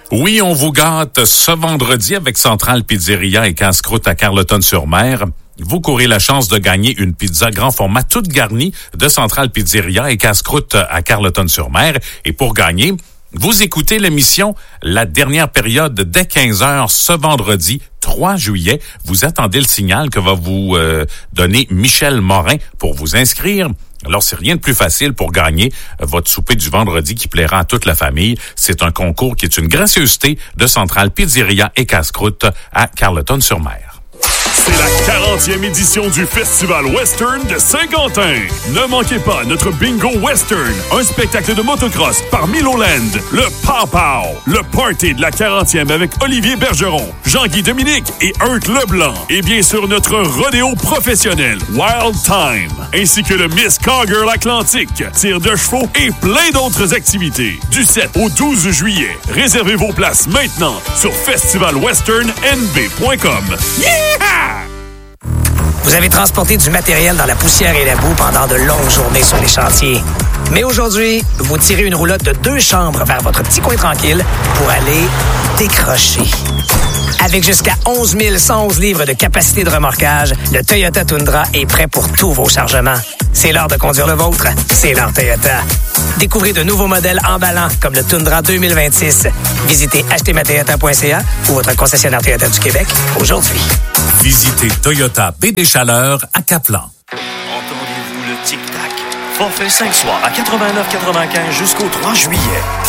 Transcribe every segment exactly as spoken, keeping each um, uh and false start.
Oui, on vous gâte ce vendredi avec Centrale Pizzeria et Casse-Croûte à Carleton-sur-Mer. Vous courez la chance de gagner une pizza grand format toute garnie de Centrale Pizzeria et Casse-Croûte à Carleton-sur-Mer. Et pour gagner, vous écoutez l'émission La Dernière Période dès quinze heures ce vendredi trois juillet. Vous attendez le signal que va vous euh, donner Michel Morin pour vous inscrire. Alors, c'est rien de plus facile pour gagner votre souper du vendredi qui plaira à toute la famille. C'est un concours qui est une gracieuseté de Centrale Pizzeria et Casse-Croûte à Carleton-sur-Mer. C'est la quarantième édition du Festival Western de Saint-Quentin. Ne manquez pas notre Bingo Western, un spectacle de motocross par Miloland, le Pow Pow, le party de la quarantième avec Olivier Bergeron, Jean-Guy Dominique et Hurt Leblanc. Et bien sûr, notre rodéo professionnel, Wild Time, ainsi que le Miss Cowgirl Atlantique, tir de chevaux et plein d'autres activités. Du sept au douze juillet, réservez vos places maintenant sur festival western n b point com. Yeah! Vous avez transporté du matériel dans la poussière et la boue pendant de longues journées sur les chantiers. Mais aujourd'hui, vous tirez une roulotte de deux chambres vers votre petit coin tranquille pour aller décrocher. Avec jusqu'à onze mille cent onze livres de capacité de remorquage, le Toyota Tundra est prêt pour tous vos chargements. C'est l'heure de conduire le vôtre. C'est l'heure Toyota. Découvrez de nouveaux modèles emballants comme le Tundra deux mille vingt-six. Visitez acheter ma toyota point c a ou votre concessionnaire Toyota du Québec aujourd'hui. Visitez Toyota Baie des Chaleurs à Caplan. Entendez-vous le tic-tac? Forfait cinq soirs à quatre-vingt-neuf quatre-vingt-quinze jusqu'au trois juillet.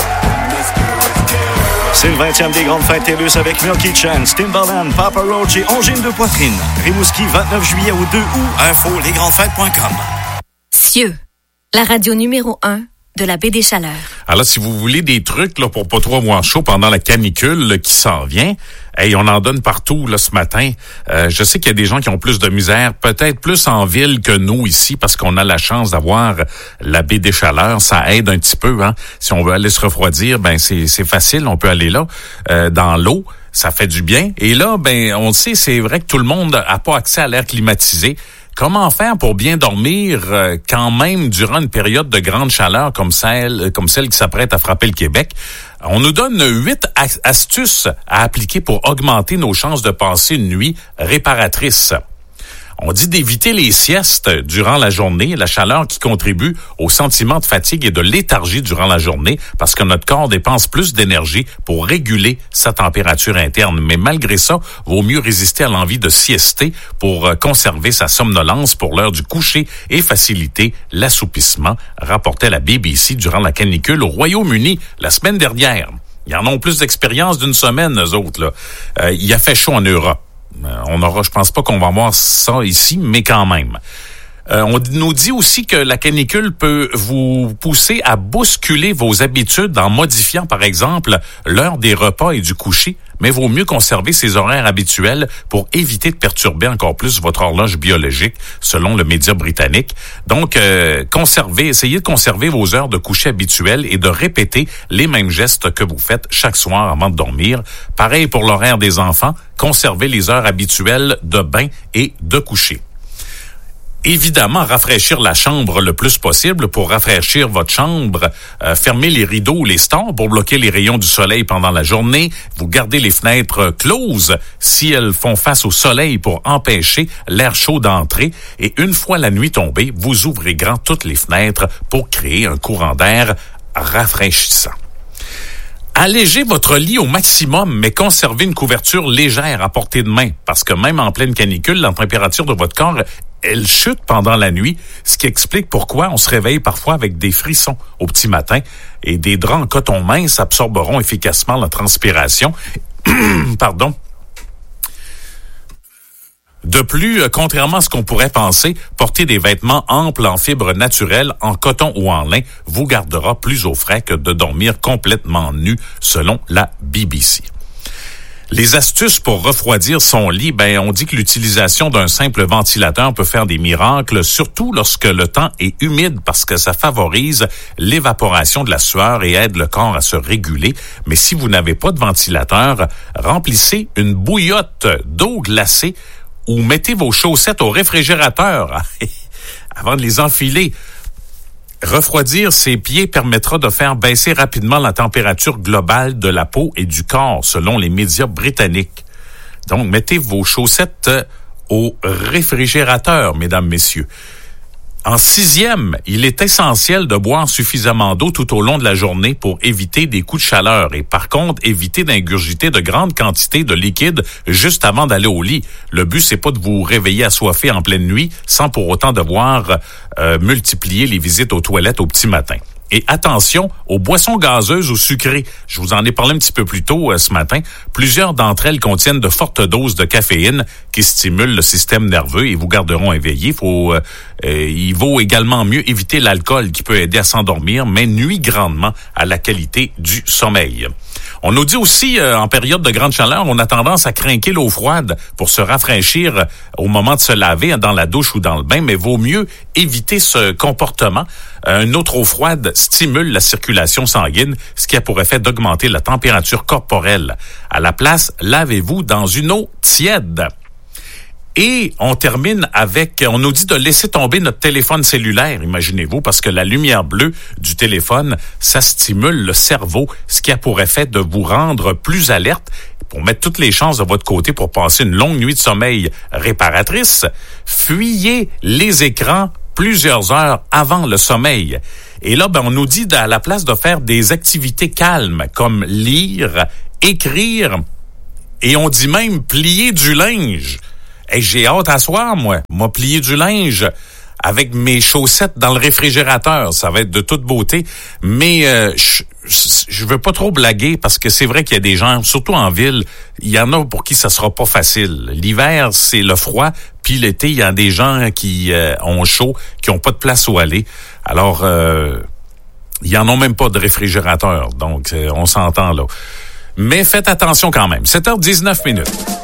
C'est le vingtième des grandes fêtes TELUS avec Milky Chance, Timbaland, Papa Roach et Angine de poitrine. Rimouski, vingt-neuf juillet au deux août. Info les grandes fêtes point com. Cieux, la radio numéro un de la Baie des Chaleurs. Alors, si vous voulez des trucs là pour pas trop avoir chaud pendant la canicule là, qui s'en vient, hey, on en donne partout là ce matin. Euh, je sais qu'il y a des gens qui ont plus de misère, peut-être plus en ville que nous ici, parce qu'on a la chance d'avoir la Baie des Chaleurs. Ça aide un petit peu, hein. Si on veut aller se refroidir, ben c'est c'est facile, on peut aller là, euh, dans l'eau. Ça fait du bien. Et là, ben on le sait, c'est vrai que tout le monde a pas accès à l'air climatisé. Comment faire pour bien dormir euh, quand même durant une période de grande chaleur comme celle comme celle qui s'apprête à frapper le Québec? On nous donne huit astuces à appliquer pour augmenter nos chances de passer une nuit réparatrice. On dit d'éviter les siestes durant la journée, la chaleur qui contribue au sentiment de fatigue et de léthargie durant la journée parce que notre corps dépense plus d'énergie pour réguler sa température interne. Mais malgré ça, vaut mieux résister à l'envie de siester pour conserver sa somnolence pour l'heure du coucher et faciliter l'assoupissement, rapportait la B B C durant la canicule au Royaume-Uni la semaine dernière. Ils en ont plus d'expérience d'une semaine, eux autres, là. Euh, il a fait chaud en Europe. On aura, je pense pas qu'on va voir ça ici, mais quand même. Euh, on nous dit aussi que la canicule peut vous pousser à bousculer vos habitudes en modifiant, par exemple, l'heure des repas et du coucher, mais vaut mieux conserver ses horaires habituels pour éviter de perturber encore plus votre horloge biologique, selon le média britannique. Donc, euh, conservez, essayez de conserver vos heures de coucher habituelles et de répéter les mêmes gestes que vous faites chaque soir avant de dormir. Pareil pour l'horaire des enfants, conservez les heures habituelles de bain et de coucher. Évidemment, rafraîchir la chambre le plus possible. Pour rafraîchir votre chambre, euh, fermez les rideaux ou les stores pour bloquer les rayons du soleil pendant la journée. Vous gardez les fenêtres closes si elles font face au soleil pour empêcher l'air chaud d'entrer. Et une fois la nuit tombée, vous ouvrez grand toutes les fenêtres pour créer un courant d'air rafraîchissant. Allégez votre lit au maximum, mais conservez une couverture légère à portée de main, parce que même en pleine canicule, la température de votre corps, elle chute pendant la nuit, ce qui explique pourquoi on se réveille parfois avec des frissons au petit matin, et des draps en coton mince absorberont efficacement la transpiration. Pardon. De plus, contrairement à ce qu'on pourrait penser, porter des vêtements amples en fibres naturelles, en coton ou en lin, vous gardera plus au frais que de dormir complètement nu, selon la B B C. Les astuces pour refroidir son lit, ben, on dit que l'utilisation d'un simple ventilateur peut faire des miracles, surtout lorsque le temps est humide parce que ça favorise l'évaporation de la sueur et aide le corps à se réguler. Mais si vous n'avez pas de ventilateur, remplissez une bouillotte d'eau glacée ou mettez vos chaussettes au réfrigérateur avant de les enfiler. Refroidir ses pieds permettra de faire baisser rapidement la température globale de la peau et du corps, selon les médias britanniques. Donc, mettez vos chaussettes au réfrigérateur, mesdames, messieurs. En sixième, il est essentiel de boire suffisamment d'eau tout au long de la journée pour éviter des coups de chaleur et par contre, éviter d'ingurgiter de grandes quantités de liquide juste avant d'aller au lit. Le but, c'est pas de vous réveiller assoiffé en pleine nuit sans pour autant devoir euh, multiplier les visites aux toilettes au petit matin. Et attention aux boissons gazeuses ou sucrées. Je vous en ai parlé un petit peu plus tôt euh, ce matin. Plusieurs d'entre elles contiennent de fortes doses de caféine qui stimulent le système nerveux et vous garderont éveillé. Faut, euh, euh, il vaut également mieux éviter l'alcool qui peut aider à s'endormir, mais nuit grandement à la qualité du sommeil. On nous dit aussi, euh, en période de grande chaleur, on a tendance à craquer l'eau froide pour se rafraîchir au moment de se laver dans la douche ou dans le bain, mais vaut mieux éviter ce comportement. Euh, une autre eau froide stimule la circulation sanguine, ce qui a pour effet d'augmenter la température corporelle. À la place, lavez-vous dans une eau tiède. Et on termine avec, on nous dit de laisser tomber notre téléphone cellulaire, imaginez-vous, parce que la lumière bleue du téléphone, ça stimule le cerveau, ce qui a pour effet de vous rendre plus alerte. Pour mettre toutes les chances de votre côté pour passer une longue nuit de sommeil réparatrice, fuyez les écrans plusieurs heures avant le sommeil. Et là, ben, on nous dit à la place de faire des activités calmes, comme lire, écrire, et on dit même plier du linge. Hey, j'ai hâte à soir, moi. M'a plié du linge avec mes chaussettes dans le réfrigérateur. Ça va être de toute beauté. Mais euh, je, je veux pas trop blaguer parce que c'est vrai qu'il y a des gens, surtout en ville, il y en a pour qui ça sera pas facile. L'hiver, c'est le froid. Puis l'été, il y a des gens qui euh, ont chaud, qui ont pas de place où aller. Alors, euh, il y en a même pas de réfrigérateur. Donc, euh, on s'entend là. Mais faites attention quand même. sept heures dix-neuf minutes.